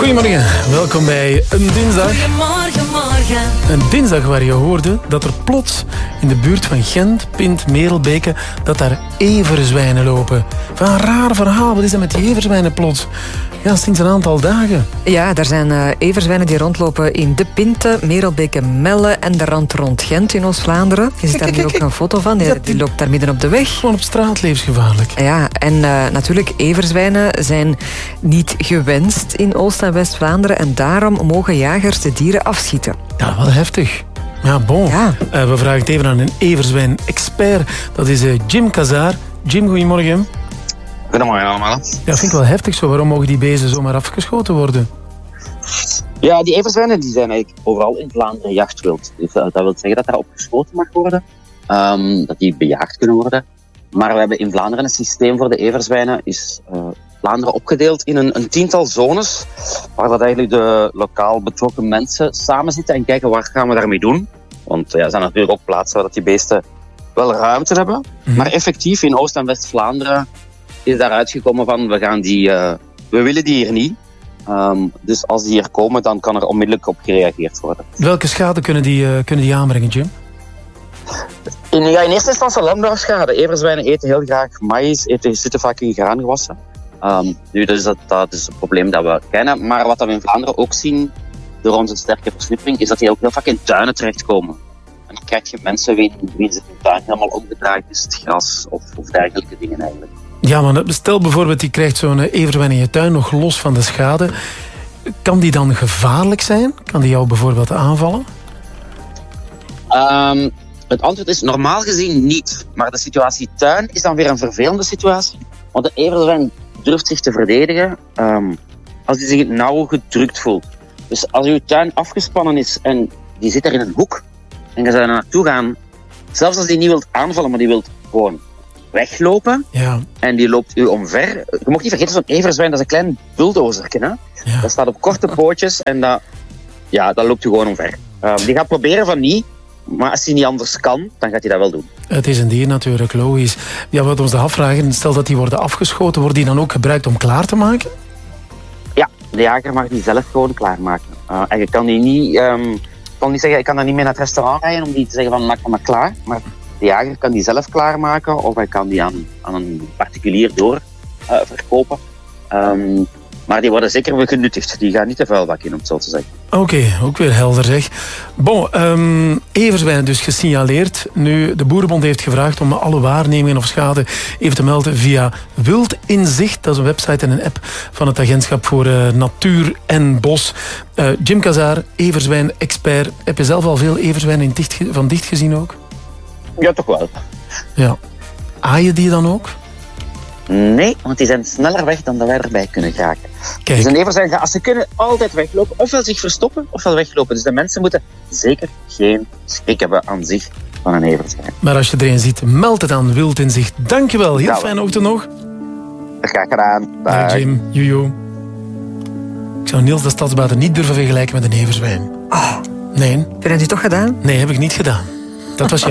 Goedemorgen, welkom bij een dinsdag. Goedemorgen, morgen. Een dinsdag waar je hoorde dat er plots in de buurt van Gent, Pint, Merelbeke, dat daar everzwijnen lopen. Van een raar verhaal, wat is dat met die everzwijnen plots? Ja, sinds een aantal dagen. Ja, er zijn everzwijnen die rondlopen in De Pinte, Merelbeke, Melle en de rand rond Gent in Oost-Vlaanderen. Je ziet daar nu ook een foto van, die loopt daar midden op de weg. Gewoon op straat levensgevaarlijk. Ja, en natuurlijk, everzwijnen zijn niet gewenst in Oost- en West-Vlaanderen en daarom mogen jagers de dieren afschieten. Ja, wat heftig. Ja, bon. Ja. We vragen het even aan een everzwijn-expert. Dat is Jim Kazaar. Jim, goedemorgen. Goedemorgen allemaal. Ja, vind ik wel heftig zo. Waarom mogen die beesten zomaar afgeschoten worden? Ja, die everzwijnen die zijn eigenlijk overal in Vlaanderen jachtwild. Dus dat wil zeggen dat daarop geschoten mag worden. Dat die bejaagd kunnen worden. Maar we hebben in Vlaanderen een systeem voor de everzwijnen. Is Vlaanderen opgedeeld in een tiental zones. Waar dat eigenlijk de lokaal betrokken mensen samen zitten en kijken wat gaan we daarmee doen. Want er zijn natuurlijk ook plaatsen waar dat die beesten wel ruimte hebben. Mhm. Maar effectief in Oost- en West-Vlaanderen is daaruit gekomen van we willen die hier niet. Dus als die hier komen, dan kan er onmiddellijk op gereageerd worden. Welke schade kunnen die aanbrengen, Jim? In eerste instantie landbouwschade. Everzwijnen eten heel graag maïs, zitten vaak in graangewassen. Nu, dus dat is een probleem dat we kennen. Maar wat we in Vlaanderen ook zien, door onze sterke versnippering, is dat die ook heel vaak in tuinen terechtkomen. En dan krijg je mensen wie ze hun tuin helemaal omgedraaid is, het gras of dergelijke dingen eigenlijk. Ja, maar stel bijvoorbeeld, je krijgt zo'n everzwijn in je tuin, nog los van de schade. Kan die dan gevaarlijk zijn? Kan die jou bijvoorbeeld aanvallen? Het antwoord is normaal gezien niet. Maar de situatie tuin is dan weer een vervelende situatie. Want de everzwijn durft zich te verdedigen als hij zich nauw gedrukt voelt. Dus als uw tuin afgespannen is en die zit er in een hoek en je zou er naartoe gaan, zelfs als die niet wilt aanvallen, maar die wilt gewoon weglopen, Ja. en die loopt u omver. Je mag niet vergeten, zo'n everzwijn, dat is een klein bulldozerken, hè? Ja. Dat staat op korte pootjes en dat loopt u gewoon omver. Die gaat proberen van niet, maar als hij niet anders kan, dan gaat hij dat wel doen. Het is een dier natuurlijk, logisch. Ja, wat we ons afvragen, stel dat die worden afgeschoten, worden die dan ook gebruikt om klaar te maken? Ja, de jager mag die zelf gewoon klaarmaken. En je kan die niet, zeggen, ik kan daar niet mee naar het restaurant rijden om die te zeggen van maak maar klaar. Maar de jager kan die zelf klaarmaken of hij kan die aan een particulier verkopen. Maar die worden zeker genuttigd. Die gaan niet de vuilbak in, om het zo te zeggen. Oké, ook weer helder zeg. Bon, everzwijnen dus gesignaleerd. Nu, de Boerenbond heeft gevraagd om alle waarnemingen of schade even te melden via Wildinzicht. Dat is een website en een app van het Agentschap voor Natuur en Bos. Jim Kazaar, everzwijn-expert. Heb je zelf al veel everzwijnen van dicht gezien ook? Ja, toch wel. Ja. Aaien die dan ook? Nee, want die zijn sneller weg dan dat wij erbij kunnen geraken. Kijk. Dus een everzwijn gaan, als ze kunnen, altijd weglopen. Ofwel zich verstoppen, ofwel weglopen. Dus de mensen moeten zeker geen schrik hebben aan zich van een everzwijn. Maar als je er een ziet, meld het aan Wildinzicht. Dankjewel, heel fijne ochtend nog. Graag gedaan. Dag Bye. Jim, joejoe. Ik zou Niels de Stadsbaten niet durven vergelijken met een everzwijn. Oh, Nee, heb je dat nu toch gedaan? nee, heb ik niet gedaan. Dat was jou.